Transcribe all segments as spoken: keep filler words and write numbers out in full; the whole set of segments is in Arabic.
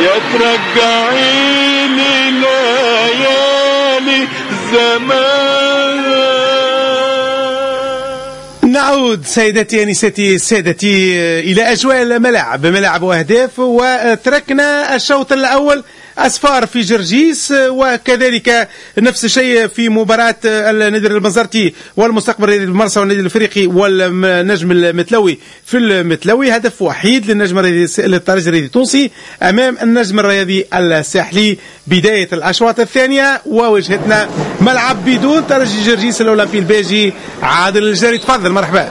يا ترجعيني ليالي زمان. نعود سيدتي انساتي سادتي الى اجواء الملاعب، ملاعب واهداف. وتركنا الشوط الاول أسفار في جرجيس، وكذلك نفس الشيء في مباراة النادي المنزرتي والمستقبل الرياضي بالمرسى والنادي الافريقي والنجم المتلوي في المتلوي. هدف وحيد للنجم الترجي الرياضي التونسي امام النجم الرياضي الساحلي. بداية الاشواط الثانية ووجهتنا ملعب بدون ترجي جرجيس الاولمبي الباجي. عادل الجاري تفضل. مرحبا.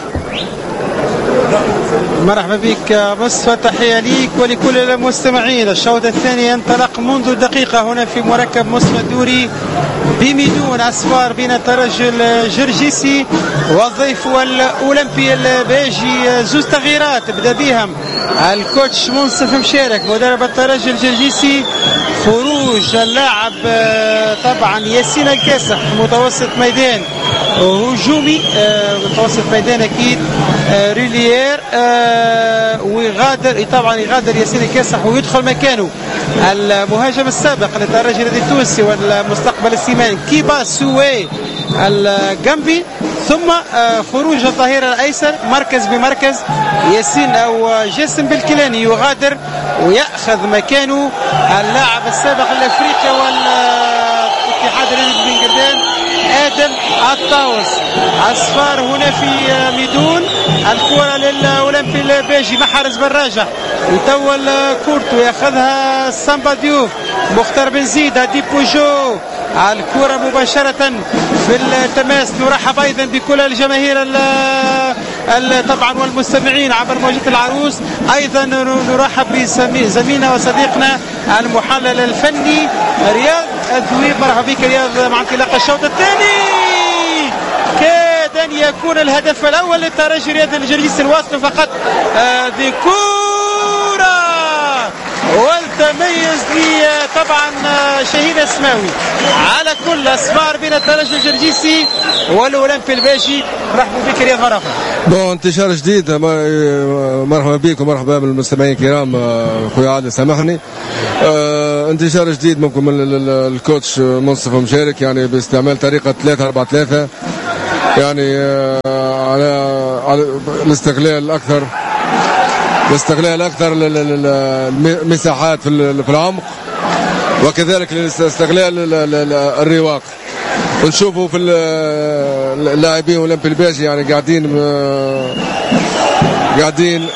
مرحبا بك مصطفى، تحية ليك ولكل المستمعين. الشوط الثاني ينطلق منذ دقيقة هنا في مركب مصطفى الدوري بميدون أسفار بين الترجي الجرجيسي والضيف والأولمبي الباجي. زوز تغييرات بدا بهم الكوتش منصف مشارك مدرب الترجي الجرجيسي. خروج اللاعب طبعا ياسين الكاسح متوسط ميدان هجومي، متوسط ميدان اكيد ريليير، ويغادر طبعا يغادر ياسين الكاسح ويدخل مكانه المهاجم السابق للترجي التونسي والمستقبل السيماني كيبا سوي الجنبي. ثم خروج الظهير الايسر مركز بمركز ياسين او جاسم بالكيلاني يغادر وياخذ مكانه اللاعب السابق الافريقي والاتحاد الرياضي بن قردان آدم الطاوس. أصفار هنا في ميدون، الكرة للأولمبي الباجي محرز براجة يطول كورتو ياخذها سامبا ديوف مختار بن زيد دي بوجو. الكرة مباشرة في التماس. نرحب أيضا بكل الجماهير طبعا والمستمعين عبر موجة العروس. أيضا نرحب بزميلنا وصديقنا المحلل الفني رياض الذويب. مرحبا بك رياض مع انطلاق الشوط الثاني. كاد أن يكون الهدف الأول للترجي رياض الجرجيسي الواصل فقط هذه كورة والتميز لي طبعا شهيد اسماوي. على كل أسفار بين الترجي الجرجيسي والأولمبي الباجي. مرحبا بك رياض. مرحبا. بون انتشار جديد. مرحبا بك ومرحبا بالمستمعين الكرام. خويا عادل سامحني. اه انتشار جديد ممكن من الكوتش منصف مشارك، يعني باستعمال طريقة ثلاثة أربعة ثلاثة، يعني على على الاستغلال الأكثر الاستغلال الأكثر للمساحات في العمق، وكذلك استغلال الرواق. ونشوفوا في اللاعبين اولمبي الباجي يعني قاعدين قاعدين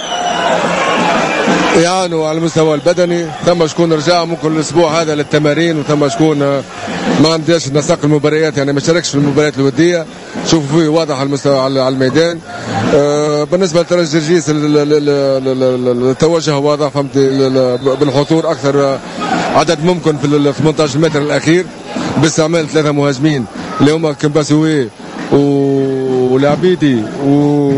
يعانوا على المستوى البدني. ثم شكون رجع ممكن الاسبوع هذا للتمارين، وثم شكون ما عندهاش نسق المباريات، يعني ما شاركش في المباريات الوديه. شوفوا فيه واضح على المستوى على الميدان. بالنسبه لترجي جرجيس التوجه واضح، فهمت، بالحضور اكثر عدد ممكن في ال ثمانية عشر متر الاخير باستعمال ثلاثه مهاجمين اللي هما كمباسوي والعبيدي و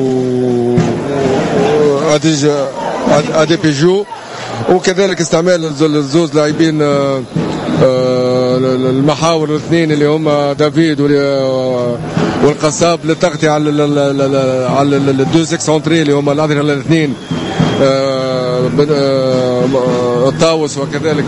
ادي بيجو، وكذلك استعمال الزوز لاعبين المحاور الاثنين اللي هما دافيد والقصاب للتغطيه على على الدو سكسونتري اللي هما الاظهره الاثنين الطاوس وكذلك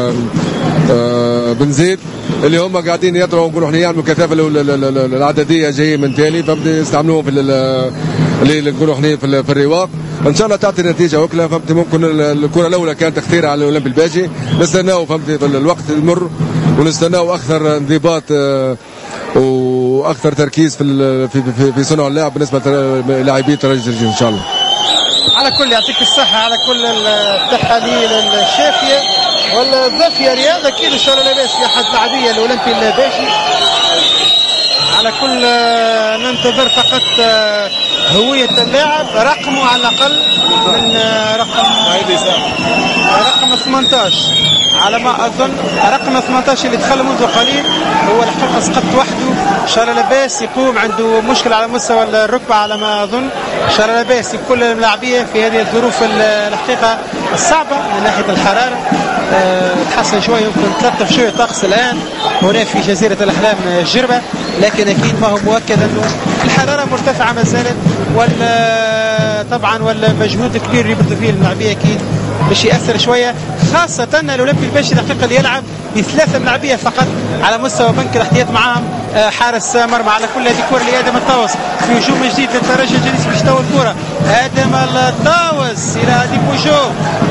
بن زيد اللي هم قاعدين يضربوا نقولوا احنا يعملوا كثافه العدديه جايه من تالي، فبدا يستعملوهم في اللي نقولوا احنا في الرواق. ان شاء الله تعطي نتيجه وكلا، فهمت. ممكن الكره الاولى كانت تختير على الاولمبي الباجي، نستناو فهمت الوقت يمر ونستناو اكثر انضباط واكثر تركيز في في في صنع اللعب بالنسبه للاعبين ترجي جرجيس ان شاء الله. على كل يعطيك الصحه، على كل التحاليل الشافيه والدافيه رياض. اكيد ان شاء الله لاباس في احد لاعبيه الاولمبي الباجي. على كل ننتظر فقط هوية اللاعب، رقمه على الأقل من رقم رقم ثمانية عشر على ما أظن. رقم ثمانية عشر اللي دخل منذ قليل هو الحقيقة سقط وحده. إن شاء الله لاباس يقوم، عنده مشكلة على مستوى الركبة على ما أظن. إن شاء الله لاباس كل اللاعبية في هذه الظروف الحقيقة الصعبة من ناحية الحرارة. أه تحسن شوي، يمكن تلطف شوية طقس الآن هنا في جزيرة الأحلام الجربة، لكن أكيد ما هو مؤكد أنه الحرارة مرتفعة ما زالت، وال طبعا والمجهود الكبير اللي يبذلوا فيه اللاعبين أكيد باش ياثر شويه، خاصه الاولمبي الباشي دقيقه اللي يلعب بثلاثه ملاعبيه فقط على مستوى بنك الاحتياط، معاهم حارس مرمى. على كل هذه كره لادم الطاوس في هجوم جديد للترجي الجنيسي باش تطور الكره. ادم الطاوس الى ديبوجو،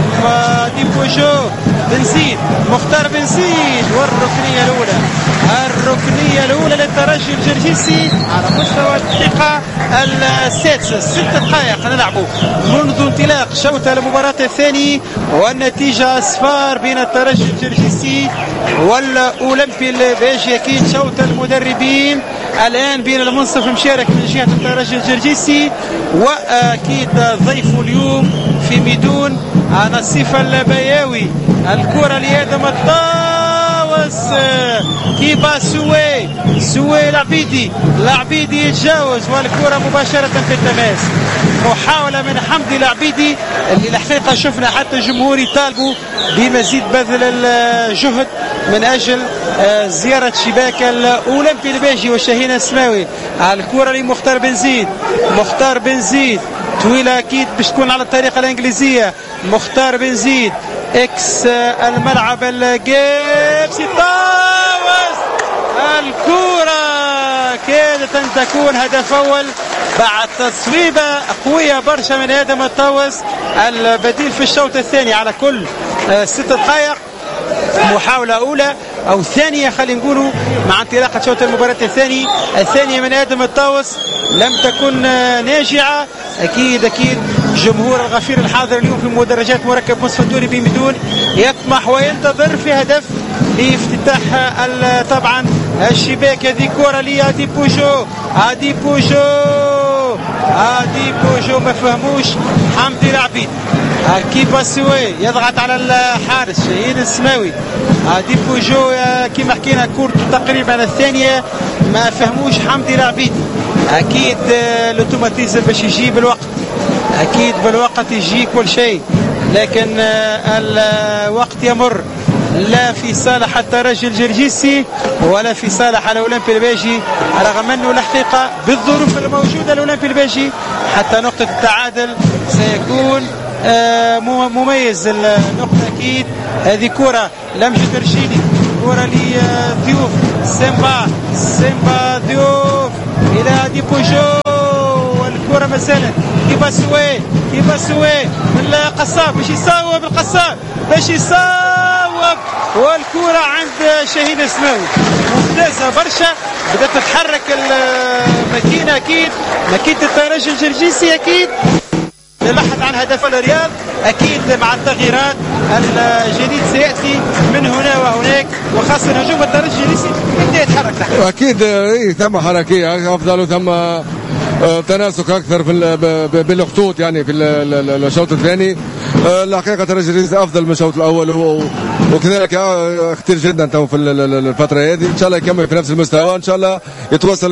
ديبوجو بن زيد، مختار بن زيد، والركنيه الاولى الركنيه الاولى للترجي الجرجيسي على مستوى الدقيقه السادسه. ست دقائق نلعبوا منذ انطلاق شوط المباراه الثاني، والنتيجه اصفار بين الترجي الجرجيسي والاولمبي الباجي. اكيد شوط المدربين الان بين المنصف المشارك من جهه الترجي الجرجيسي، واكيد ضيف اليوم في ميدون نصيف البياوي. الكره لادم الطاوس، كيبا سوي سوي العبيدي، العبيدي يتجاوز والكره مباشره في التماس. محاوله من حمدي العبيدي اللي الحقيقه شفنا حتى الجمهور يطالبوا بمزيد بذل الجهد من اجل زياره شباك الاولمبي الباجي والشهينه السماوي. الكره لمختار بن زيد، مختار بن زيد طويله اكيد باش تكون على الطريقه الانجليزيه. مختار بن زيد اكس الملعب الجابسي، طاوس الكره كادت ان تكون هدف اول بعد تصويبه قويه برشا من ادم الطاوس البديل في الشوط الثاني. على كل ست دقائق محاوله اولى او ثانيه خلينا نقولوا مع انطلاقه شوط المباراه الثاني الثانيه من ادم الطاوس لم تكن ناجعه. اكيد اكيد جمهور الغفير الحاضر اليوم في مدرجات مركب نصف الدوري بميدون يطمح وينتظر في هدف لافتتاح طبعا الشباك. هذه كره لي بوجو، هادي بوجو هادي بوجو ما فهموش حمدي العبيد. كيبا سوي يضغط على الحارس شهين السماوي. هادي بوجو كما حكينا كورته تقريبا الثانيه ما فهموش حمدي العبيد. اكيد الاوتوماتيزم باش يجيب الوقت، اكيد بالوقت يجي كل شيء، لكن الوقت يمر لا في صالح الترجي الجرجيسي ولا في صالح الاولمبي الباجي، رغم انه الحقيقه بالظروف الموجوده الاولمبي الباجي حتى نقطه التعادل سيكون مميز. النقطه اكيد هذه كره لمجد رشيدي، كره لضيوف سيمبا سيمبا ضيوف الى ديبوجو، والكره ما زالت كيبا سوي كيبا سوي القصاب باش يصوب، القصاب باش يصوب، والكره عند شهيد السماوي ممتازه برشا. بدات تتحرك الماكينه اكيد ماكينه الترجي الجرجيسي اكيد للبحث عن هدف الرياض. اكيد مع التغييرات الجديد سياتي من هنا وهناك، وخاصه هجوم الترجي الجرجيسي يبدا يتحرك تحت. اكيد اي ثم حركيه افضل وثم تناسق اكثر في بالخطوط يعني في الشوط الثاني. الحقيقه الترجي الجرجيسي افضل من الشوط الاول، وكذلك كثير جدا تو في الفتره هذه. ان شاء الله يكمل في نفس المستوى، ان شاء الله يتوصل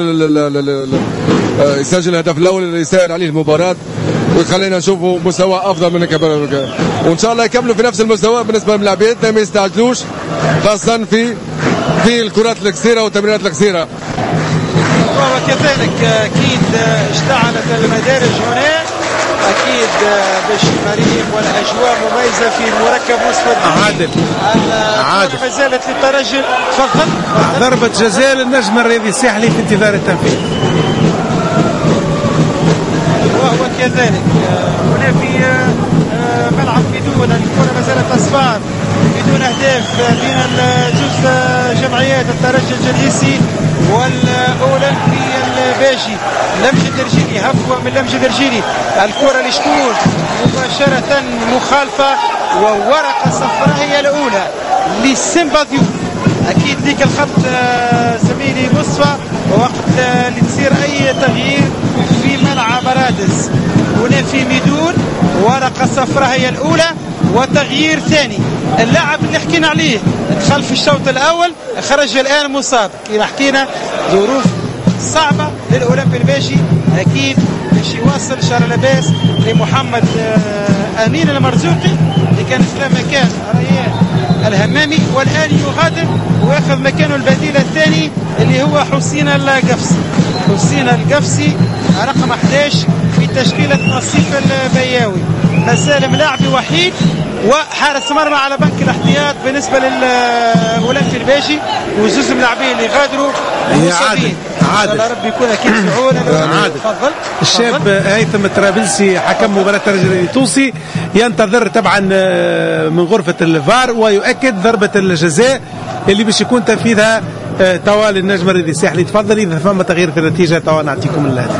يسجل الهدف الاول اللي يسير عليه المباراه ويخلينا نشوفوا مستوى افضل من كبر، وان شاء الله يكملوا في نفس المستوى. بالنسبه للاعبين ما يستعجلوش، خاصه في في الكرات القصيره والتمريرات القصيره. وكذلك اكيد اشتعلت المدارج هنا اكيد باش مريم والاجواء مميزه في مركب نصف الدوري. عادل عادل ما زالت للترجي. تفضل. ضربه جزاء للنجم الرياضي الساحلي في انتظار التنفيذ. وهو كذلك هنا في ملعب بدون الكره ما زالت اصفار بدون اهداف بين جزء جمعيات الترجي الجرجيسي والاولمبي الباجي. لمجد درجيني هفوه من لمجد درجيني، الكره لشكون مباشره مخالفه، وورقه صفراء هي الاولى لسيمبا ضيوف. اكيد ليك الخط زميلي مصفى وقت اللي تصير اي تغيير في ملعب رادس هنا في ميدون. ورقه صفراء هي الاولى وتغيير ثاني. اللاعب اللي حكينا عليه دخل في الشوط الاول خرج الان مصاب، كما حكينا ظروف صعبه للاولمبي الباجي. اكيد باش يواصل شهر لاباس لمحمد امين المرزوقي اللي كان في مكان ريان الهمامي، والان يغادر وياخذ مكانه البديل الثاني اللي هو حسين القفصي. حسين القفصي رقم احد عشر في تشكيله نصيف البياوي. مسالم لاعبي وحيد وحارس مرمى على بنك الاحتياط بالنسبه للاولمبي الباشي، وزوز اللاعبين اللي غادروا مصابين. عادل ربي يكون اكيد في عون. تفضل. الشاب هيثم الطرابلسي حكم مباراه الترجي التونسي ينتظر طبعا من غرفه الفار ويؤكد ضربه الجزاء اللي باش يكون تنفيذها طوال النجم الرياضي الساحلي. تفضل اذا ثم تغيير في النتيجه طوال نعطيكم الهدف.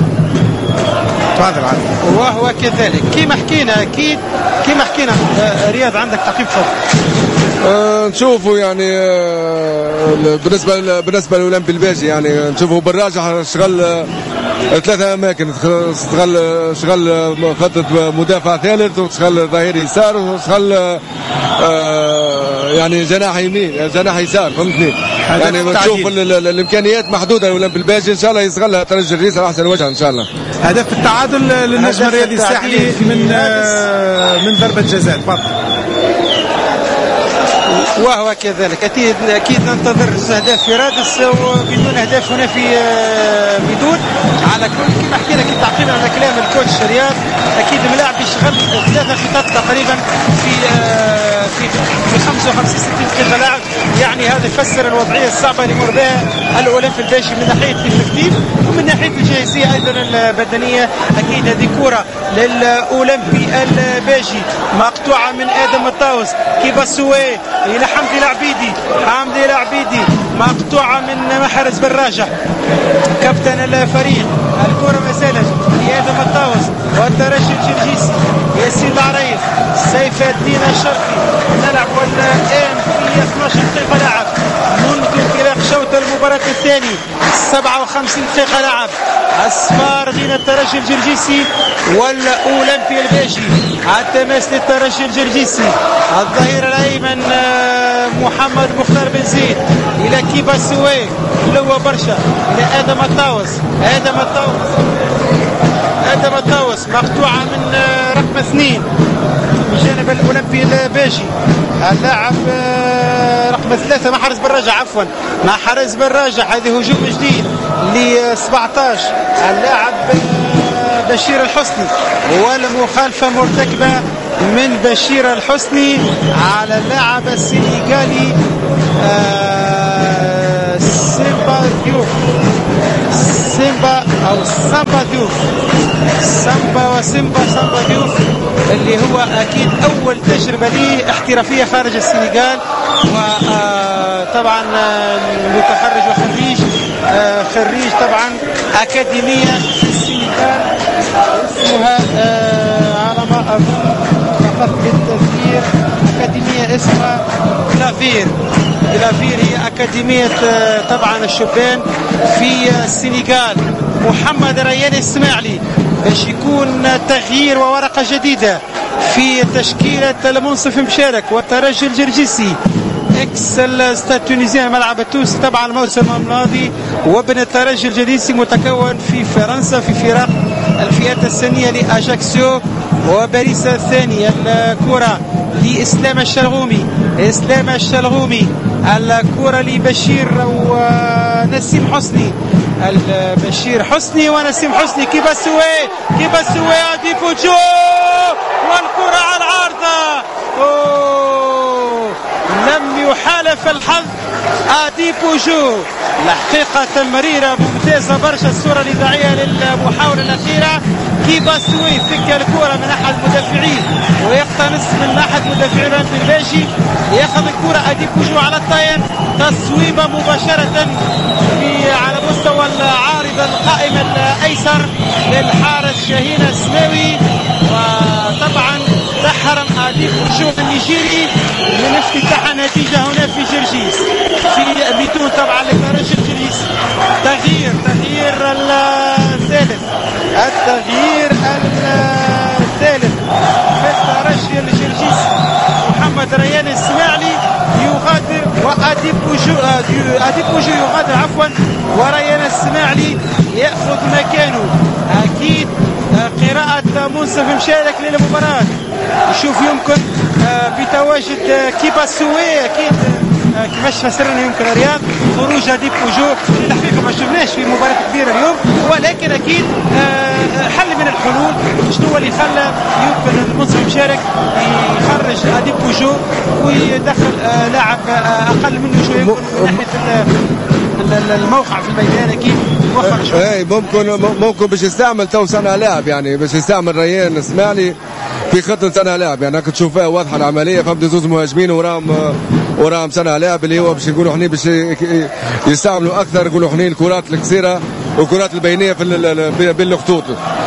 تفضل عادل. وهو كذلك كما حكينا اكيد كما حكينا. رياض عندك تعقيب؟ تفضل. أه نشوفوا يعني أه بالنسبه بالنسبه للاولمبي الباجي يعني نشوفوا بالراجح شغل أه ثلاثه اماكن، استغل شغل خطه مدافع ثالث وشغل ظهير يسار وشغل أه يعني جناح يمين جناح يسار، فهمتني؟ يعني نشوف الامكانيات محدوده للاولمبي الباجي، ان شاء الله يستغلها ترجي الرئيس على احسن وجه ان شاء الله. هدف التعادل للنجم الرياضي الساحلي من أه من ضربه جزاء. تفضل. وهو كذلك اكيد اكيد ننتظر اهداف في رادس وبدون اهداف هنا في بدون. على كل كما حكينا كي تعقيبا على كلام الكوتش رياض اكيد الملاعب يشغل ثلاثه خطط تقريبا في في في خمسة وخمسين ستين دقيقه لاعب، يعني هذا يفسر الوضعيه الصعبه اللي يمر بها الاولمبي الباشي من ناحيه التكتيك ومن ناحيه الجاهزيه ايضا البدنيه. اكيد هذه كره للاولمبي الباشي مقطوعه من ادم الطاوس كيباسوي الى حمدي العبيدي، حمدي العبيدي مقطوعه من محرز بن راجح كابتن الفريق. الكره مسالج لادم الطاوس والترجي الجرجيسي ياسين العريف سيف الدين الشرقي. نلعب الان في اثناش دقيقه لعب منذ انطلاق شوط المباراه الثاني، سبعة وخمسين دقيقه لعب. اصفار بين الترجي الجرجيسي والاولمبي الباشي. التماس للترجي الجرجيسي، الظهير الايمن محمد مختار بن زيد الى كيبا سوي لو برشا الى ادم الطاوس. ادم الطاوس ادم الطاوس مقطوعه من رقم اثنين من جانب الاولمبي الباشي. اللاعب رقم ثلاثه محرز بن راجح عفوا محرز بن راجح. هذه هجوم جديد ل سبعطاش اللاعب بشير الحسني والمخالفه مرتكبه من بشير الحسني على اللاعب السنغالي آه سيمبا ديوف سيمبا او سامبا ديوف سامبا وسيمبا سامبا ديوف اللي هو اكيد اول تجربه ليه احترافيه خارج السنغال، وطبعا متخرج وخريج آه خريج طبعا اكاديميه في السنغال اسمها آه على ما اظن فقط للتذكير اكاديميه اسمها كلافير. كلافير هي اكاديميه آه طبعا الشبان في السنغال. محمد ريان السماعلي باش يكون تغيير وورقه جديده في تشكيله المنصف مشارك والترجي الجرجيسي اكس الستاد تونيزيان الملعب التونسي طبعا الموسم الماضي، وابن الترجي الجرجيسي متكون في فرنسا في فرق الفئات السنيه لاجاكسيو وباريس الثاني. الكره لاسلام الشلغومي اسلام الشلغومي الكره لبشير ونسيم حسني البشير حسني ونسيم حسني كيباسوي كيباسوي ادي بوجو والكره على العارضه. أوه. لم يحالف الحظ ادي بوجو. الحقيقه تمريره ممتازه برشا. الصوره الاذاعيه للمحاوله الاخيره كيباسوي فك الكره من احد المدافعين ويقتنص من احد مدافعي الاولمبي الباشي، ياخذ الكره ادي بوجو على الطاين تصويبه مباشره في على مستوى العارضه القائم الايسر للحارس شاهين السماوي، وطبعا تحرم ادي بوجو النيجيري من افتتاح النتيجه هنا في جرجيس في بيتون طبعا للترجي الجرجيسي. تغيير تغيير الثالث التغيير الثالث في الترجي الجرجيسي. محمد ريان السماعلي يغادر وادي بوجو ادي بوجو يغادر عفوا وريان السماعلي ياخذ مكانه. اكيد قراءة منصف مشارك للمباراة. نشوف يمكن بتواجد كيباسوي اكيد كيفاش فسرنا يمكن رياض خروج هذه بوجو الحقيقه ما شفناش في مباراه كبيره اليوم، ولكن اكيد حل من الحلول. شنو هو اللي خلى يمكن المنصف مشارك يخرج هذه بوجو ويدخل لاعب اقل منه شويه من ناحيه الموقع في الميدان اكيد وفر شويه. اي ممكن ممكن باش يستعمل تو صانع لاعب، يعني باش يستعمل ريان اسماعيلي في خطه صانع لاعب، يعني راك تشوفها واضحه العمليه. فهمت زوز مهاجمين وراهم وراهم صانع لاعب اللي هو باش نقولوا احنا باش يستعملوا اكثر نقولوا احنا الكرات القصيره والكرات البينيه في بين الخطوط.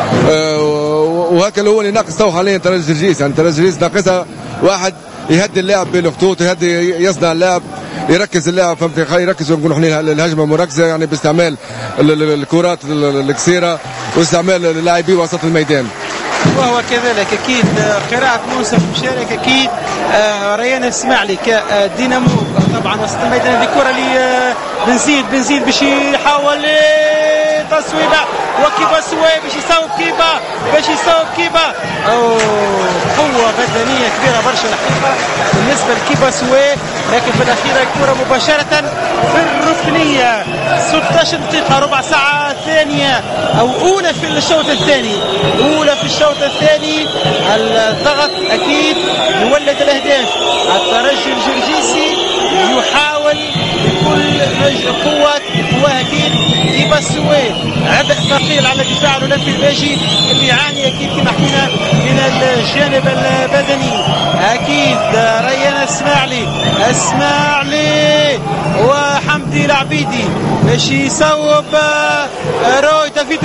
وهكا اللي هو اللي ناقص تو حاليا ترجي جرجيس، يعني ترجي جرجيس ناقصها واحد يهدي اللاعب بين الخطوط، يهدي يصنع اللاعب، يركز اللاعب. فهمت يركز نقولوا احنا الهجمه مركزه، يعني باستعمال الكرات القصيره واستعمال اللاعبين وسط الميدان. وهو كذلك اكيد قراءة منصف مشارك اكيد آه ريان اسماعيلي كدينامو طبعا وسط الميدان. هذه كره لبنزيد بنزيد باش يحاول تصويبه وكيبا سوي باش يصوب كيبا باش يصوب كيبا. اوه قوه بدنيه كبيره برشا الحقيقه بالنسبه لكيبا سوي، لكن في الاخير الكره مباشره في الركنيه. ستة عشر دقيقه ربع ساعه ثانيه او اولى في الشوط الثاني، اولى في الشوط الثاني. الضغط اكيد يولد الاهداف. الترجي الجرجيسي يحاول بكل قوه وأكيد كيبا سوي عبء ثقيل على الدفاع الاولمبي الباجي اللي يعاني اكيد كما حكينا من الجانب البدني. اكيد ريان اسماعيلي اسماعيلي وحمدي العبيدي باش يصوب روي دافيد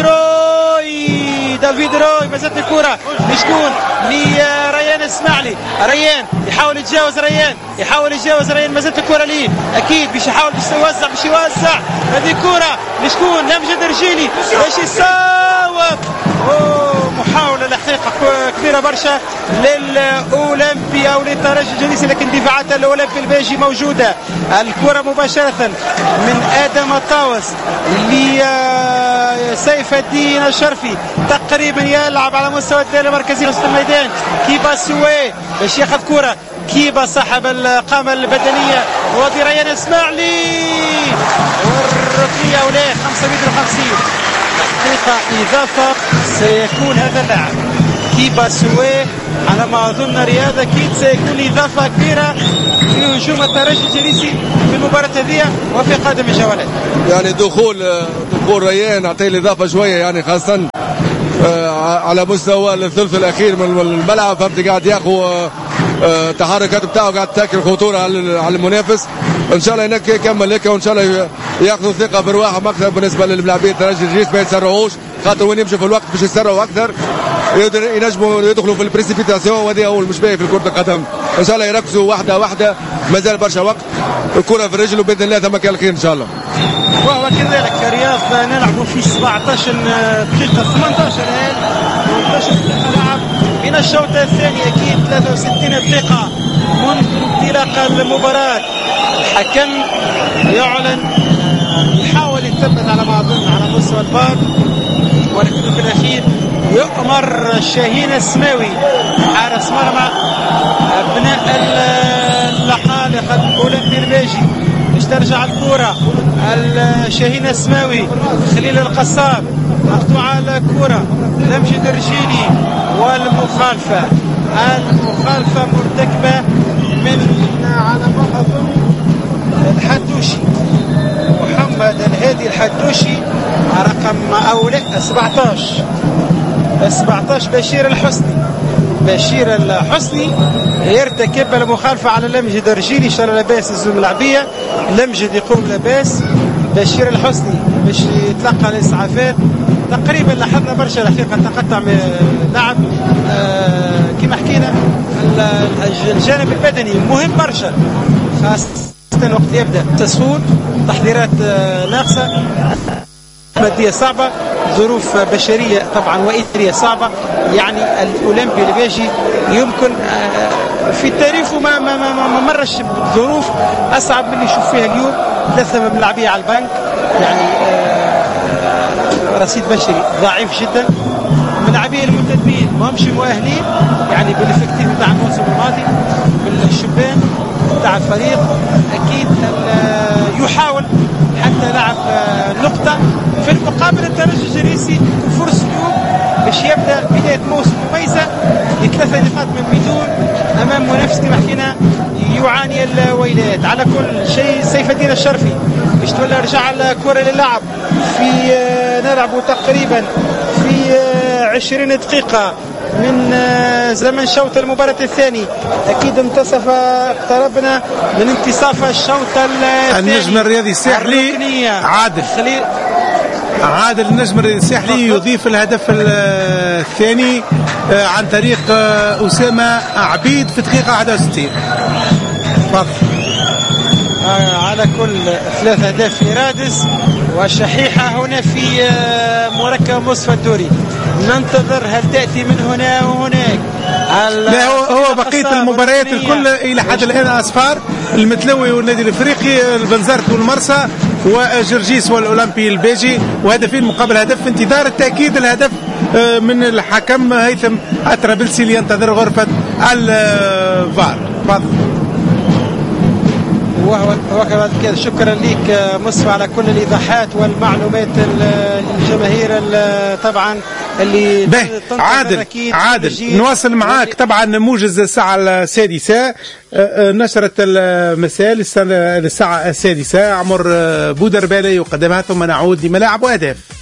روي دافيد روي مازالت الكره لشكون؟ لريان اسماعيلي. ريان يحاول يتجاوز ريان يحاول يتجاوز ريان مازالت الكره ليه اكيد باش يحاول باش يوزع باش يوزع هذه كره لشكون؟ لامجد رجيلي باش يصوب. اوه محاوله الحقيقه كبيره برشا للاولمبي او للترجي الجرجيسي، لكن دفاعات الاولمبي الباجي موجوده. الكره مباشره من ادم الطاوس لسيف الدين الشرفي تقريبا يلعب على مستوى الدائره المركزيه وسط الميدان. كيبا سوي باش ياخذ كره كيبا صاحب القامه البدنيه وادي ريان اسماعيلي والركنيه ولا خمسة متر وخمسين دقيقه اضافه سيكون هذا اللاعب كيبا سوي على ما اظن رياض اكيد سيكون اضافه كبيره في هجوم الترجي الجرجيسي في المباراه هذه وفي قادم الجولات. يعني دخول دخول ريان اعطيه الاضافه شويه، يعني خاصه على مستوى الثلث الاخير من الملعب. فهمت قاعد ياخذ التحركات بتاعه قاعد تاكل خطوره على المنافس. ان شاء الله هناك يكمل هيك وان شاء الله ياخذوا ثقه برواحهم اكثر بالنسبه للاعبين الترجي الجرجيسي ما يتسرعوش، خاطر وين يمشوا في الوقت باش يتسرعوا اكثر ينجموا يدخلوا في البريسيبيتاسيون، وهذه هو المشبه في كره القدم. ان شاء الله يركزوا واحده واحده، مازال برشا وقت، الكره في الرجل وباذن الله ثم كان الخير ان شاء الله. وهو كذلك رياض نلعب في سبعة عشر دقيقه ثمانية عشر الان ثمانية عشر دقيقه لعب من الشوط الثاني اكيد ثلاثة وستين دقيقه منذ انطلاق المباراه. الحكم يعلن يحاول يثبت على ما اظن على مستوى الفار، ولكن في الاخير يؤمر شاهين السماوي حارس مرمى ابناء الحالقه الاولمبي الباجي باش ترجع الكره. الشاهين السماوي خليل القصاب مقطوعه الكره لمجد الرجيلي والمخالفه المخالفه مرتكبه من على ما اظن الحدوشي محمد الهادي الحدوشي رقم او لا سبعة عشر سبعة عشر بشير الحسني بشير الحسني يرتكب المخالفه على لمجد الرجيلي. ان شاء الله لاباس الزوم العبيه لمجد يقوم لاباس بشير الحسني باش يتلقى الاسعافات. تقريبا لاحظنا برشا الحقيقه تقطع اللعب آه كما حكينا الجانب البدني مهم برشا خاصه وقت يبدا تسهول تحضيرات آه ناقصه ماديه صعبه ظروف بشريه طبعا واداريه صعبه. يعني الاولمبي الباجي يمكن آه في تاريخه ما ما ما, ما مرش بظروف اصعب من اللي يشوف فيها اليوم. ثلاثه من اللاعبيه على البنك يعني آه رصيد بشري ضعيف جدا. من اللاعبين المنتدبين ما همش مؤهلين يعني بالافكتيف بتاع الموسم الماضي بالشبان يدفع الفريق أكيد يحاول حتى لعب نقطة. في المقابل الترجي الجريسي فرص اليوم باش يبدا بداية موسم مميزة بثلاثة نقاط من بدون أمام منافس كما حكينا يعاني الويلات. على كل شيء سيف الدين الشرفي باش تولى رجع الكرة للعب في نلعبوا تقريبا في عشرين دقيقة من زمن شوط المباراة الثاني. أكيد انتصف اقتربنا من انتصاف الشوط الثاني. النجم الرياضي الساحلي عادل خلي... عادل النجم الرياضي الساحلي يضيف الهدف الثاني عن طريق أسامة عبيد في دقيقة واحد وستين. تفضل. على كل ثلاث أهداف في رادس وشحيحة هنا في مركب مصفى الدوري. ننتظر هل تأتي من هنا وهناك. لا هو, هو بقية المباريات الكل إلى حد الآن أصفار. المتلوي والنادي الإفريقي، البنزرت والمرسى وجرجيس والأولمبي الباجي، وهدفين مقابل هدف في انتظار التأكيد الهدف من الحكم هيثم الطرابلسي لينتظر غرفة الفار. تفضل. وهو كذا. شكرا لك مصطفى على كل الايضاحات والمعلومات للجماهير طبعا اللي عادل عادل نواصل معاك. طبعا موجز الساعه السادسه نشرت المساء للساعه السادسه عمر بودربالي يقدمها ثم نعود لملاعب واهداف.